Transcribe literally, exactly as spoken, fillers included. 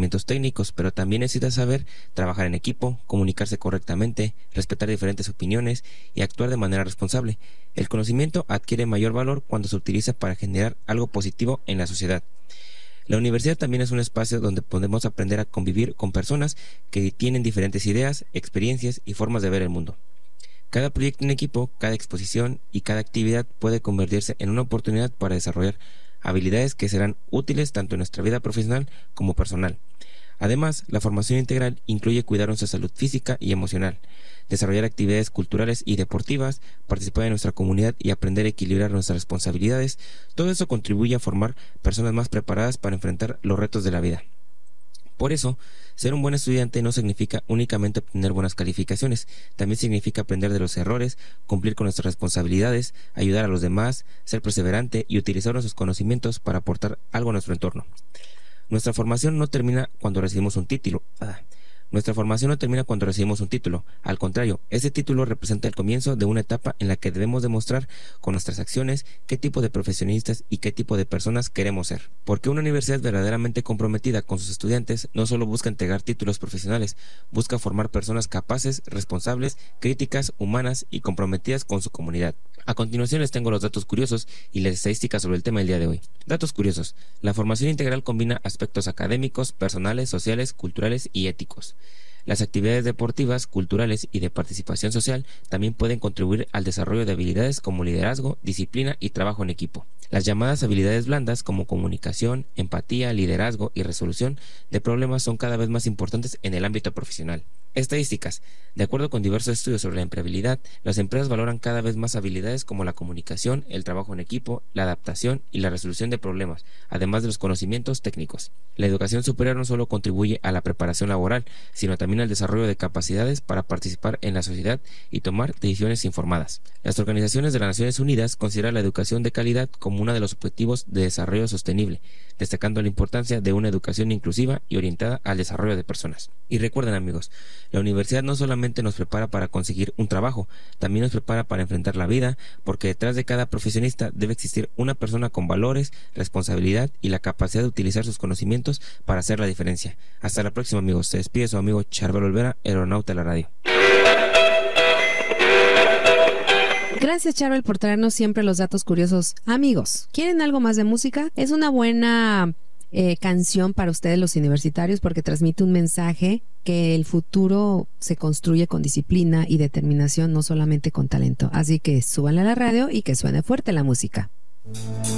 conocimientos técnicos, pero también necesita saber trabajar en equipo, comunicarse correctamente, respetar diferentes opiniones y actuar de manera responsable. El conocimiento adquiere mayor valor cuando se utiliza para generar algo positivo en la sociedad. La universidad también es un espacio donde podemos aprender a convivir con personas que tienen diferentes ideas, experiencias y formas de ver el mundo. Cada proyecto en equipo, cada exposición y cada actividad puede convertirse en una oportunidad para desarrollar habilidades que serán útiles tanto en nuestra vida profesional como personal. Además, la formación integral incluye cuidar nuestra salud física y emocional, desarrollar actividades culturales y deportivas, participar en nuestra comunidad y aprender a equilibrar nuestras responsabilidades. Todo eso contribuye a formar personas más preparadas para enfrentar los retos de la vida. Por eso, ser un buen estudiante no significa únicamente obtener buenas calificaciones, también significa aprender de los errores, cumplir con nuestras responsabilidades, ayudar a los demás, ser perseverante y utilizar nuestros conocimientos para aportar algo a nuestro entorno. Nuestra formación no termina cuando recibimos un título. Ah, Nuestra formación no termina cuando recibimos un título. Al contrario, ese título representa el comienzo de una etapa en la que debemos demostrar con nuestras acciones qué tipo de profesionistas y qué tipo de personas queremos ser. Porque una universidad verdaderamente comprometida con sus estudiantes no solo busca entregar títulos profesionales, busca formar personas capaces, responsables, críticas, humanas y comprometidas con su comunidad. A continuación les tengo los datos curiosos y las estadísticas sobre el tema del día de hoy. Datos curiosos. La formación integral combina aspectos académicos, personales, sociales, culturales y éticos. Las actividades deportivas, culturales y de participación social también pueden contribuir al desarrollo de habilidades como liderazgo, disciplina y trabajo en equipo. Las llamadas habilidades blandas como comunicación, empatía, liderazgo y resolución de problemas son cada vez más importantes en el ámbito profesional. Estadísticas. De acuerdo con diversos estudios sobre la empleabilidad, las empresas valoran cada vez más habilidades como la comunicación, el trabajo en equipo, la adaptación y la resolución de problemas, además de los conocimientos técnicos. La educación superior no solo contribuye a la preparación laboral, sino también al desarrollo de capacidades para participar en la sociedad y tomar decisiones informadas. Las organizaciones de las Naciones Unidas consideran la educación de calidad como uno de los objetivos de desarrollo sostenible, destacando la importancia de una educación inclusiva y orientada al desarrollo de personas. Y recuerden, amigos, la universidad no solamente nos prepara para conseguir un trabajo, también nos prepara para enfrentar la vida, porque detrás de cada profesionista debe existir una persona con valores, responsabilidad y la capacidad de utilizar sus conocimientos para hacer la diferencia. Hasta la próxima, amigos. Se despide su amigo Charbel Olvera, aeronauta de la radio. Gracias, Charbel, por traernos siempre los datos curiosos. Amigos, ¿quieren algo más de música? Es una buena eh, canción para ustedes los universitarios porque transmite un mensaje que el futuro se construye con disciplina y determinación, no solamente con talento. Así que súbanle a la radio y que suene fuerte la música.